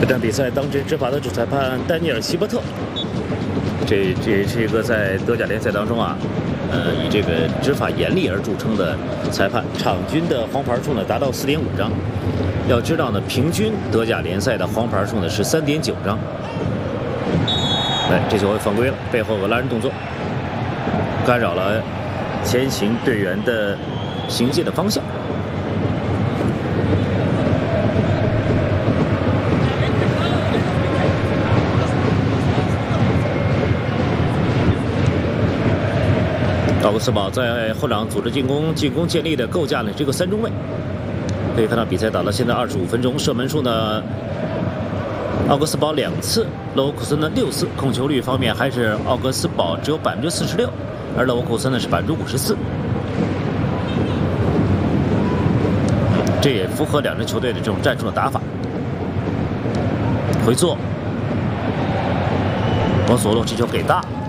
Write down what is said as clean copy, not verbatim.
这场比赛当值执法的主裁判丹尼尔·希伯特，这是一个在德甲联赛当中啊，以这个执法严厉而著称的裁判，场均的黄牌数呢达到4.5张。要知道呢，平均德甲联赛的黄牌数呢是3.9张。哎，这球犯规了，背后有个拉人动作，干扰了前行队员的行进的方向。 奥格斯堡在后场组织进攻建立的构架了这个3中卫。可以看到比赛打到现在25分钟，射门数呢，奥格斯堡2次，勒沃库森呢6次，控球率方面还是奥格斯堡只有46%，而勒沃库森呢是54%。这也符合两支球队的这种战术的打法。回做，往左路这球给大。